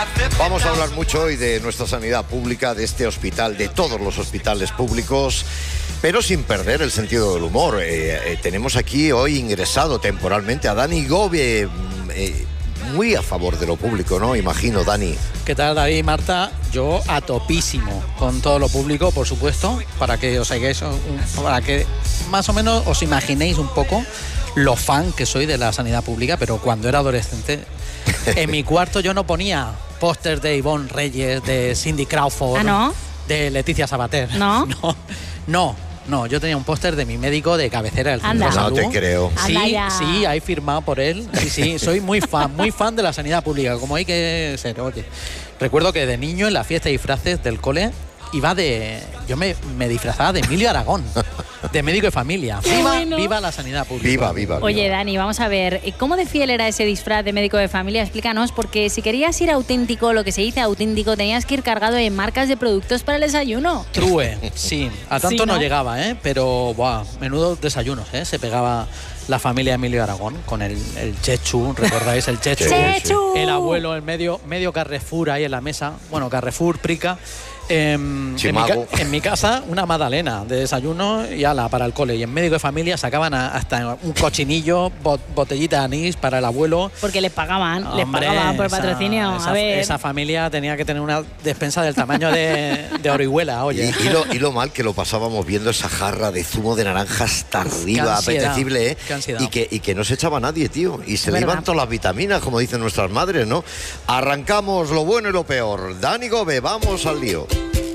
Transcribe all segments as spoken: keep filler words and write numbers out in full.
Vamos a hablar mucho hoy de nuestra sanidad pública, de este hospital, de todos los hospitales públicos, pero sin perder el sentido del humor. Eh, eh, tenemos aquí hoy ingresado temporalmente a Dani Gove, eh, muy a favor de lo público, ¿no? Imagino, Dani. ¿Qué tal, David y Marta? Yo a topísimo con todo lo público, por supuesto, para que os hagáis, un, para que más o menos os imaginéis un poco lo fan que soy de la sanidad pública, pero cuando era adolescente, en mi cuarto yo no ponía pósters de Ivonne Reyes, de Cindy Crawford, ¿Ah, no? de Leticia Sabater. ¿No? No, no, no, yo tenía un póster de mi médico de cabecera del centro de salud. No te creo. Sí, Anda ya. sí, ahí firmado por él. Sí, sí, soy muy fan, muy fan de la sanidad pública, como hay que ser. Oye, recuerdo que de niño en la fiesta de disfraces del cole iba de... Yo me, me disfrazaba de Emilio Aragón, de médico de familia. ¡Viva, bueno! viva la sanidad pública! Viva, viva, viva. Oye, Dani, vamos a ver, ¿cómo de fiel era ese disfraz de médico de familia? Explícanos, porque si querías ir auténtico, lo que se dice auténtico, tenías que ir cargado de marcas de productos para el desayuno. True, sí. A tanto Sí, ¿no? no llegaba, ¿eh? Pero, buah, menudos desayunos, ¿eh? Se pegaba la familia Emilio Aragón con el, el chechu, ¿recordáis el chechu? ¡Chechu! El abuelo, el medio, medio Carrefour ahí en la mesa. Bueno, Carrefour, Prica. Eh, en, mi Chimago. ca- en mi casa, una magdalena de desayuno y ala para el cole. Y en médico de familia sacaban a- hasta un cochinillo, bot- botellita de anís para el abuelo. Porque les pagaban, les Hombre, pagaban por esa- patrocinio. Esa, a ver. esa familia tenía que tener una despensa del tamaño de, de Orihuela, Y, oye. y lo, y lo mal que lo pasábamos viendo esa jarra de zumo de naranja hasta arriba, ansiedad, apetecible, ¿eh? qué ansiedad. Y que, y que no se echaba nadie, tío. Y se le ¿Verdad? iban todas las vitaminas, como dicen nuestras madres, ¿no? Arrancamos lo bueno y lo peor. Dani Gove, vamos al lío.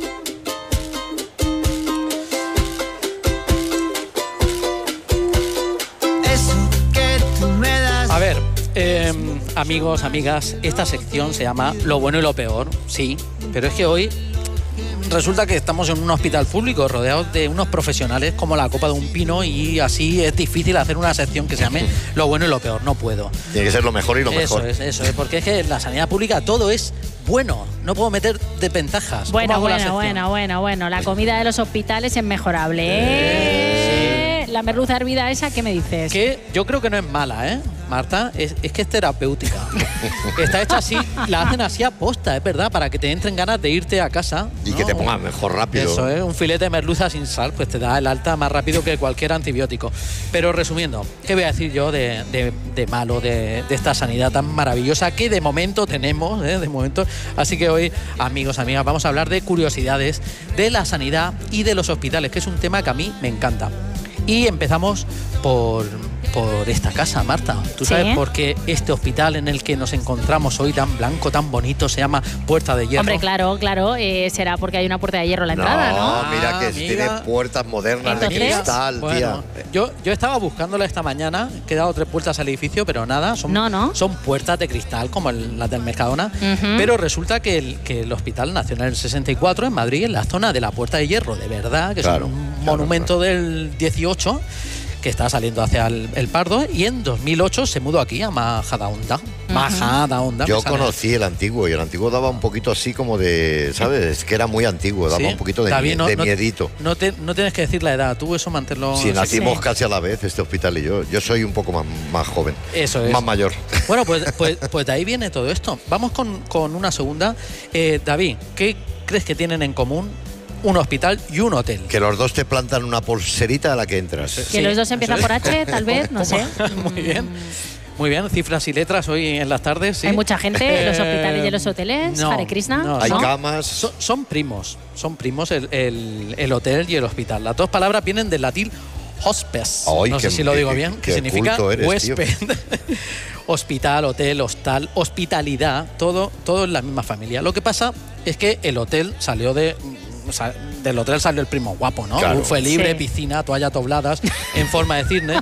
A ver, eh, amigos, amigas, esta sección se llama Lo bueno y lo peor, sí, pero es que hoy resulta que estamos en un hospital público rodeados de unos profesionales como la copa de un pino y así es difícil hacer una sección que se llame Lo bueno y lo peor, no puedo. Tiene que ser lo mejor y lo Eso mejor. es, eso es, porque es que en la sanidad pública todo es bueno, no puedo meter desventajas. Bueno, ¿Cómo hago la bueno, sección? bueno, bueno, bueno. La comida de los hospitales es mejorable, ¿eh? La merluza hervida esa, ¿qué me dices? Que yo creo que no es mala, ¿eh, Marta? Es, es que es terapéutica. Está hecha así, la hacen así a posta, es verdad, para que te entren ganas de irte a casa. Y ¿no? que te pongas mejor rápido. Eso es, un filete de merluza sin sal, pues te da el alta más rápido que cualquier antibiótico. Pero resumiendo, ¿qué voy a decir yo de, de, de malo, de, de esta sanidad tan maravillosa que de momento tenemos, ¿eh? De momento. Así que hoy, amigos, amigas, vamos a hablar de curiosidades de la sanidad y de los hospitales, que es un tema que a mí me encanta. Y empezamos por, por esta casa, Marta. ¿Tú sabes Sí. por qué este hospital en el que nos encontramos hoy tan blanco, tan bonito, se llama Puerta de Hierro? Hombre, claro, claro. eh, será porque hay una puerta de hierro en la entrada, ¿no? No, mira que Ah, amiga. tiene puertas modernas de Entonces, cristal, Bueno, tía. yo, yo estaba buscándola esta mañana, he dado tres puertas al edificio, pero nada, son, No, no. son puertas de cristal como el- las del Mercadona, Ujú. pero resulta que el, que el Hospital Nacional del sesenta y cuatro en Madrid, en la zona de la Puerta de Hierro, de verdad, que Claro, es un claro, monumento del dieciocho, que está saliendo hacia el, el Pardo, y en dos mil ocho se mudó aquí a Majadahonda. Majadahonda. Yo me sale. conocí el antiguo y el antiguo daba un poquito así como de, ¿sabes? Es que era muy antiguo, daba Sí, un poquito de, David, mie- no- de no- miedito. No, te- no tienes que decir la edad, tú eso manténlo. Si en nacimos sí. casi a la vez, este hospital y yo. Yo soy un poco más, más joven. Eso es. Más mayor. Bueno, pues, pues, pues de ahí viene todo esto. Vamos con, con una segunda. Eh, David, ¿qué crees que tienen en común un hospital y un hotel? Que los dos te plantan una pulserita a la que entras. Que Sí, los dos eso empiezan es. por H, tal vez, no sé. Muy bien. Muy bien, cifras y letras hoy en las tardes. ¿sí? Hay mucha gente en los Eh, hospitales y en los hoteles, no, Hare Krishna, no, Hay ¿no? camas. Son, son primos, son primos el, el- el hotel y el hospital. Las dos palabras vienen del latín hospes. Ay, no sé qué- si lo qué- digo qué- bien, qué que significa culto eres, huésped. Hospital, hotel, hostal, hospitalidad, todo, todo en la misma familia. Lo que pasa es que el hotel salió de... o sea, del hotel salió el primo guapo, ¿no? Claro. Fue libre, Sí. piscina, toalla tobladas en forma de cisne.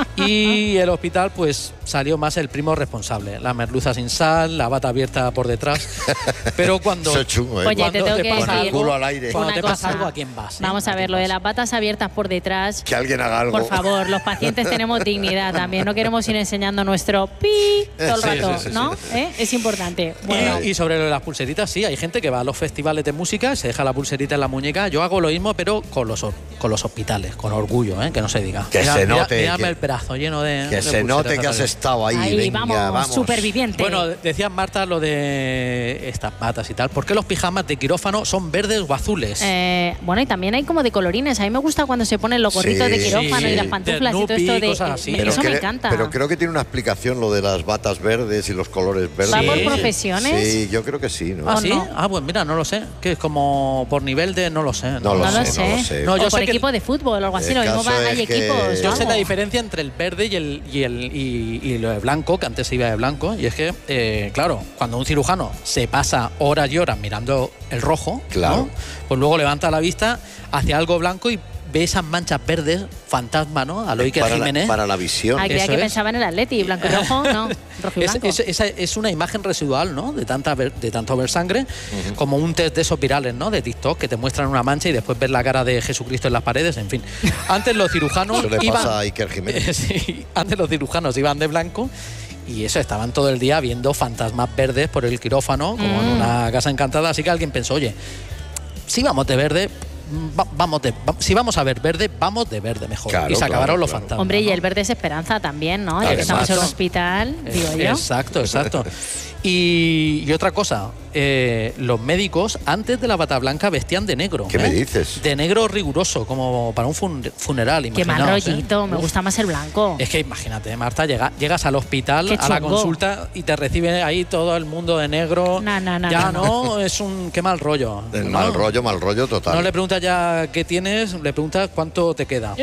Y el hospital, pues salió más el primo responsable. La merluza sin sal, la bata abierta por detrás. Pero cuando, Eso es chungo, ¿eh? Oye, te cuando tengo que pasa Con el decir algo, culo al aire. cuando una te pasa cosa. algo, ¿a quién vas? eh? Vamos a ¿A ver, quién lo de vas? las patas abiertas por detrás. Que alguien haga algo. Por favor, los pacientes tenemos dignidad también. No queremos ir enseñando nuestro pi todo el Sí, rato, sí, sí, ¿no? sí. ¿Eh? Es importante. Y- Bueno, Y, sobre lo de las pulseritas, sí, hay gente que va a los festivales de música, se deja la pulserita en la muñeca diga, yo hago lo mismo, pero con los con los hospitales, con orgullo, ¿eh? Que no se diga. Que mira, se note. Mira, mírame que, el brazo lleno de. Que de se note que has arriba. estado ahí. Ahí, venga, vamos, vamos. superviviente. Bueno, decías, Marta, lo de estas patas y tal. ¿Por qué los pijamas de quirófano son verdes o azules? Eh, bueno, y también hay como de colorines. A mí me gusta cuando se ponen los gorritos Sí, de quirófano sí. y las pantuflas De y todo esto Snoopy, de. cosas así. eh, Pero eso me cre- encanta. Pero creo que tiene una explicación lo de las batas verdes y los colores verdes. ¿Va Sí. por profesiones? Sí, yo creo que sí, ¿no? ¿Ah, ¿o sí? no? Ah, pues mira, no lo sé. Que es como por nivel de. No lo sé. No lo No lo sé, sé. no lo sé. No, yo o por sé que- equipo de fútbol o algo así. El Lo mismo caso va- hay es que- equipos. Yo sé vamos. la diferencia entre el verde y el y el y, y lo de blanco, que antes se iba de blanco, y es que, eh, claro, cuando un cirujano se pasa horas y horas mirando el rojo, Claro. ¿no? Pues luego levanta la vista hacia algo blanco y ve esas manchas verdes, fantasma, ¿no? A lo Iker para, Jiménez. la, para la visión. Ay, creía Eso que es. pensaba en el Atleti, blanco y rojo, no, rojo y Es, blanco. es- esa es una imagen residual, ¿no? De tanta ver- de tanto ver sangre, como un test de esos virales, ¿no? De TikTok, que te muestran una mancha y después ves la cara de Jesucristo en las paredes, en fin. Antes los cirujanos Eso le iban, pasa a Iker Jiménez. sí, antes los cirujanos iban de blanco y eso, estaban todo el día viendo fantasmas verdes por el quirófano, como en una casa encantada, así que alguien pensó, oye, si vamos de verde, va- vamos de, va- si vamos a ver verde, vamos de verde mejor. Claro, y se acabaron claro, los claro. fantasmas. Hombre, y ¿no? el verde es esperanza también, ¿no? Ya que Además. estamos en un hospital, digo yo. Exacto, exacto. Y, y otra cosa, eh, los médicos antes de la bata blanca vestían de negro. ¿Qué ¿eh? me dices? De negro riguroso, como para un fun- funeral. Qué mal imaginaos, ¿eh? rollito, me Uf. gusta más el blanco. Es que imagínate, Marta, llega- llegas al hospital, Qué a la chungo. consulta y te recibe ahí todo el mundo de negro. No, no, no, ya no, no, es un qué mal rollo. El ¿no? mal rollo, mal rollo total. No le preguntas ya qué tienes, le preguntas cuánto te queda.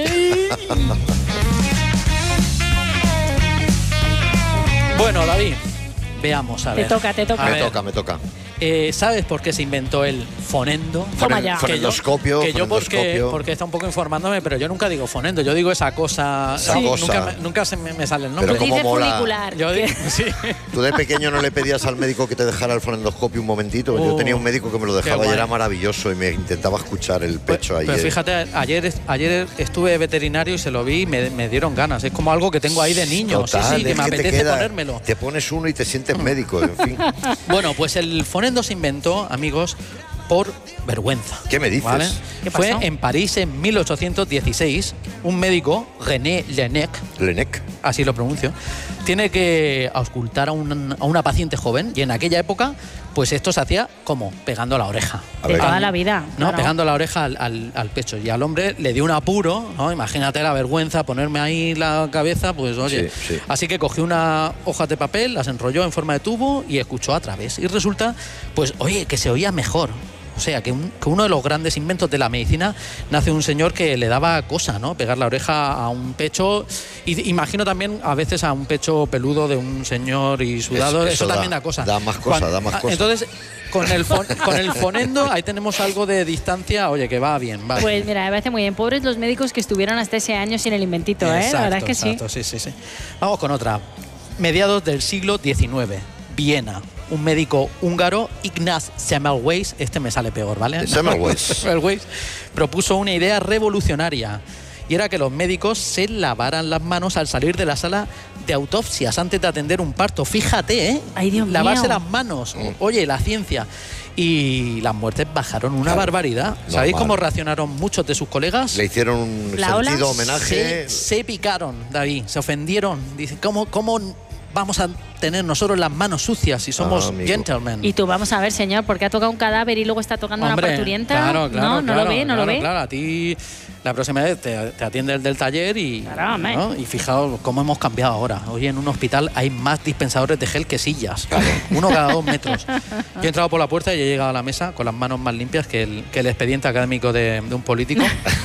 Bueno, David, veamos a Te ver. toca, te toca. A me ver, toca, me toca. eh, ¿sabes por qué se inventó el fonendo? Toma Fonen- ya. Que yo- Fonendoscopio, Que yo porque, fonendoscopio. porque está un poco informándome, pero yo nunca digo fonendo, yo digo esa cosa. Esa Sí, cosa. Nunca, me, nunca se me, me sale el Pero nombre. cómo Dice mola. funicular. Yo digo, sí. ¿Tú de pequeño no le pedías al médico que te dejara el fonendoscopio un momentito? Yo Oh, tenía un médico que me lo qué dejaba y guay. era maravilloso y me intentaba escuchar el pecho ahí. Pero eh. fíjate, ayer, ayer estuve veterinario y se lo vi y me, me dieron ganas. Es como algo que tengo ahí de niño. Sí, Total, sí, que es me te apetece queda- ponérmelo. Te pones uno y te sientes médico, en fin. Bueno, pues el fonendo se inventó, amigos, por vergüenza. ¿Qué me dices? ¿Vale? ¿Qué Fue pasó? en París en mil ochocientos dieciséis, un médico, René Laennec, Lenec. así lo pronuncio, tiene que auscultar a, un- a una paciente joven y en aquella época, pues esto se hacía como pegando la oreja. A De ver. toda la vida. ¿No? claro. Pegando la oreja al, al- al pecho. Y al hombre le dio un apuro, ¿no? Imagínate la vergüenza, ponerme ahí la cabeza, pues oye. Sí, sí. Así que cogió una hoja de papel, las enrolló en forma de tubo y escuchó a través. Y resulta, pues, oye, que se oía mejor. O sea, que, un- que uno de los grandes inventos de la medicina nace un señor que le daba cosa, ¿no? Pegar la oreja a un pecho. Y imagino también a veces a un pecho peludo de un señor y sudado. Eso- Eso, eso da- también da cosa. da más cosa, da más ah, cosa. Entonces, con el, fon- con el fonendo, ahí tenemos algo de distancia, oye, que va bien, va. Pues mira, me parece muy bien. Pobres los médicos que estuvieron hasta ese año sin el inventito, ¿eh? Exacto, La verdad es que exacto, sí, sí, sí. Vamos con otra. Mediados del siglo diecinueve, Viena. Un médico húngaro, Ignaz Semmelweis, este me sale peor, ¿vale? Semmelweis. Semmelweis propuso una idea revolucionaria y era que los médicos se lavaran las manos al salir de la sala de autopsias antes de atender un parto. Fíjate, ¿eh? Ay, Dios Lavarse mío. las manos. Oye, la ciencia. Y las muertes bajaron una Claro, barbaridad. ¿Sabéis normal. cómo reaccionaron muchos de sus colegas? Le hicieron un ¿La ola? sentido homenaje. Se, se picaron, David, se ofendieron. Dice, ¿cómo, cómo vamos a tener nosotros las manos sucias si somos Ah, amigo. gentlemen? Y tú, vamos a ver, señor, porque ha tocado un cadáver y luego está tocando Hombre, una parturienta. claro, claro, no, no claro, lo ve, no claro, lo ve. Claro, a ti la próxima vez te, te atiende el del taller y, Claro, hombre. ¿no? Y fijaos cómo hemos cambiado ahora. Hoy en un hospital hay más dispensadores de gel que sillas. Uno cada dos metros. Yo he entrado por la puerta y he llegado a la mesa con las manos más limpias que el, que el expediente académico de, de un político.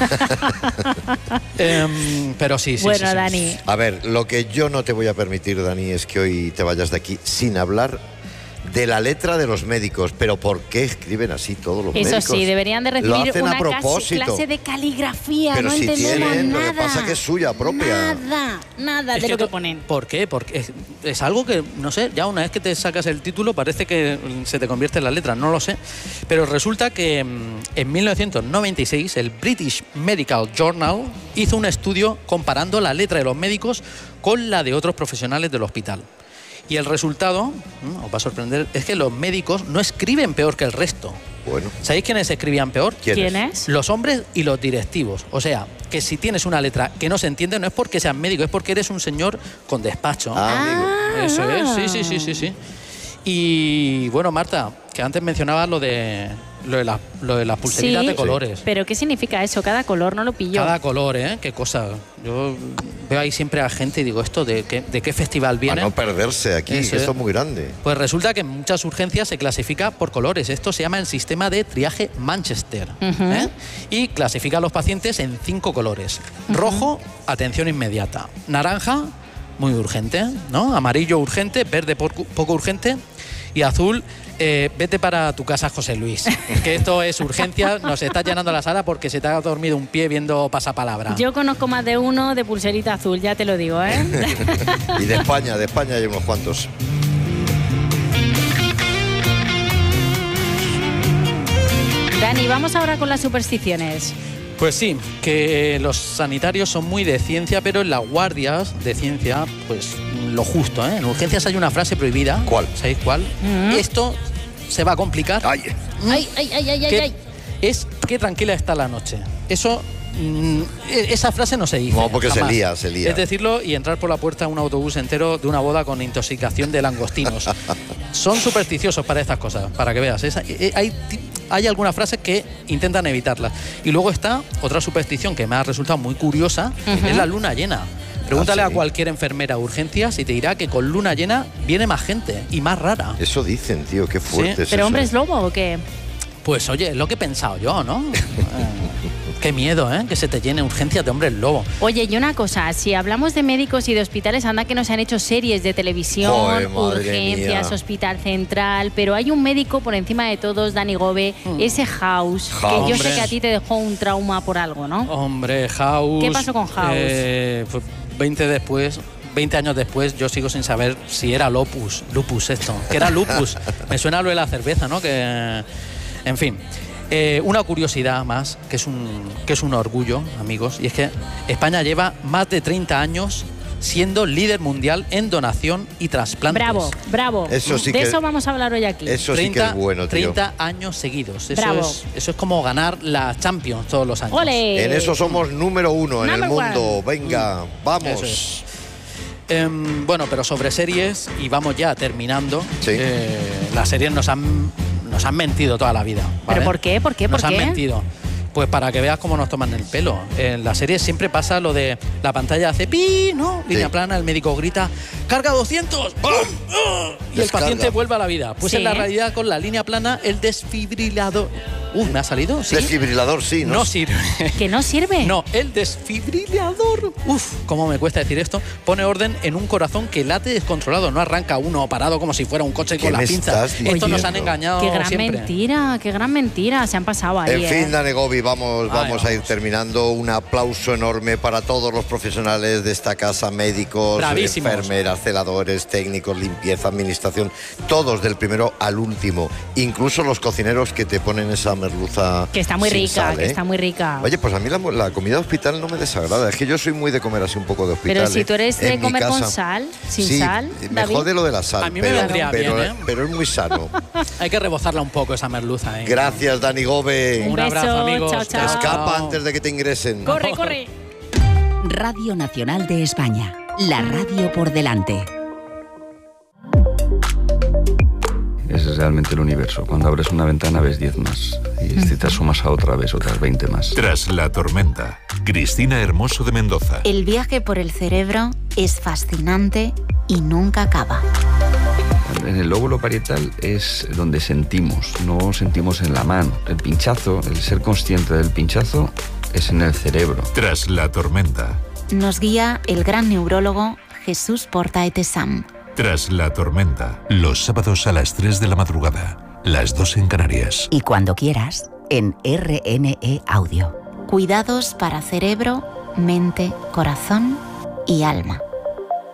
Em, pero sí, sí, bueno, sí, sí. Dani, A ver, lo que yo no te voy a permitir, Dani, es que hoy te vayas de aquí sin hablar de la letra de los médicos. Pero ¿por qué escriben así todos los eso médicos? sí, deberían de Lo recibir hacen una a propósito. clase, clase de caligrafía. Pero no si entendemos tienen, lo nada. que pasa es que es suya propia. Nada, nada Es de lo que to- ponen. ¿Por qué? Porque es, es algo que, no sé, ya una vez que te sacas el título parece que mm, se te convierte en la letra, no lo sé. Pero resulta que mm, en mil novecientos noventa y seis el British Medical Journal hizo un estudio comparando la letra de los médicos con la de otros profesionales del hospital. Y el resultado, mm, os va a sorprender, es que los médicos no escriben peor que el resto. Bueno. ¿Sabéis quiénes escribían peor? ¿Quién, ¿Quién es? es? Los hombres y los directivos. O sea, que si tienes una letra que no se entiende, no es porque seas médico, es porque eres un señor con despacho. Ah, amigo. Eso es, sí, sí, sí, sí, sí. Y bueno, Marta, que antes mencionabas lo de lo de, la, lo de las pulseritas Sí, de colores. pero ¿qué significa eso? Cada color no lo pillo. Cada color, ¿eh? Qué cosa. Yo veo ahí siempre a gente y digo, ¿esto de qué, de qué festival viene? A no perderse aquí, Eso que es. esto es muy grande. Pues resulta que en muchas urgencias se clasifica por colores. Esto se llama el sistema de triaje Manchester. Ujú. ¿eh? Y clasifica a los pacientes en cinco colores. Rojo, atención inmediata. Naranja, muy urgente, ¿no? Amarillo, urgente. Verde, poco, poco urgente. Y azul, eh, vete para tu casa, José Luis. Que esto es urgencia, nos está llenando la sala porque se te ha dormido un pie viendo pasapalabra. Yo conozco más de uno de pulserita azul, ya te lo digo, ¿eh? Y de España, de España hay unos cuantos. Dani, vamos ahora con las supersticiones. Pues sí, que los sanitarios son muy de ciencia, pero en las guardias de ciencia, pues lo justo, ¿eh? En urgencias hay una frase prohibida. ¿Cuál? ¿Sabéis cuál? Mm. Esto se va a complicar. Ay, Ay, ay, ay, ay, ay, Que ay. es qué tranquila está la noche. Eso, mm, e- esa frase no se dice. No, porque se jamás. lía, se lía. Es decirlo y entrar por la puerta a un autobús entero de una boda con intoxicación de langostinos. Son supersticiosos para estas cosas, para que veas. Esa- eh, hay, ti- hay algunas frases que intentan evitarlas. Y luego está otra superstición que me ha resultado muy curiosa, Ujú. es la luna llena. Pregúntale Ah, sí. a cualquier enfermera a urgencias y te dirá que con luna llena viene más gente y más rara. eso dicen, tío, qué fuerte Sí. es ¿Pero eso. hombre es lobo o qué? Pues oye, es lo que he pensado yo, ¿no? Eh, qué miedo, ¿eh? Que se te llene urgencias de hombres lobo. Oye, y una cosa, si hablamos de médicos y de hospitales, anda que nos han hecho series de televisión, Joder, madre urgencias, mía. Hospital Central, pero hay un médico por encima de todos, Dani Gobe, ese House, House. que yo sé Hombre. que a ti te dejó un trauma por algo, ¿no? Hombre, House. ¿Qué pasó con House? Eh, pues veinte después, veinte años después, yo sigo sin saber si era lupus, lupus esto, que era lupus. Me suena lo de la cerveza, ¿no? Que, en fin. Eh, una curiosidad más, que es, un, que es un orgullo, amigos, y es que España lleva más de treinta años siendo líder mundial en donación y trasplantes. Bravo, bravo. Eso sí de que- eso vamos a hablar hoy aquí. Eso sí que es bueno, tío. treinta años seguidos. Eso Bravo. es, eso es como ganar la Champions todos los años. ¡Ole! En eso somos número uno en el Number mundo. one. Venga, vamos. Eso es. Em, bueno, pero sobre series, y vamos ya terminando, Sí. eh, las series nos han, nos han mentido toda la vida. ¿vale? ¿Pero por qué? ¿Por qué? Nos ¿Por han qué? mentido. Pues para que veas cómo nos toman el pelo. En la serie siempre pasa lo de la pantalla hace pi, ¿no? Línea Sí. plana, el médico grita, ¡carga doscientos! ¡Pum! ¡Ah! Y el Descarga. paciente vuelve a la vida. Pues Sí. en la realidad, con la línea plana, el desfibrilador... Uh, ¿me ha salido? ¿Sí? Desfibrilador, sí, ¿no? No sirve. ¿Que no sirve? No, el desfibrilador. Uf, cómo me cuesta decir esto. Pone orden en un corazón que late descontrolado. No arranca uno parado como si fuera un coche ¿Qué con la me pinza. estás Esto nos han diciendo? engañado Qué gran siempre. mentira, qué gran mentira. Se han pasado ahí, En ¿eh? fin, Dani Gobi, vamos, Ay, vamos a ir vamos. terminando. Un aplauso enorme para todos los profesionales de esta casa, médicos, Bravísimos. enfermeras, celadores, técnicos, limpieza, administración, todos del primero al último. Incluso los cocineros que te ponen esa merluza Que está muy sin rica, sal, que ¿eh? está muy rica. Oye, pues a mí la, la comida de hospital no me desagrada. Es que yo soy muy de comer así un poco de hospital. Pero si ¿eh? tú eres de En mi comer con casa. sal, sin Sí, sal, me David. jode lo de la sal. A mí me pero, vendría pero, bien, ¿eh? pero es muy sano. Hay que rebozarla un poco esa merluza. ¿eh? Gracias, Dani Gobe. Un Un abrazo, beso, amigos. chao, chao. Escapa antes de que te ingresen. Corre, corre. Radio Nacional de España. La radio por delante. Ese es realmente el universo. Cuando abres una ventana ves diez más. Y si te asomas a otra ves otras veinte más. Tras la tormenta, Cristina Hermoso de Mendoza. El viaje por el cerebro es fascinante y nunca acaba. En el lóbulo parietal es donde sentimos, no sentimos en la mano. El pinchazo, el ser consciente del pinchazo, es en el cerebro. Tras la tormenta, Nos guía el gran neurólogo Jesús Portaete-Sam. tras la tormenta, los sábados a las tres de la madrugada, las dos en Canarias. Y cuando quieras, en R N E Audio. Cuidados para cerebro, mente, corazón y alma.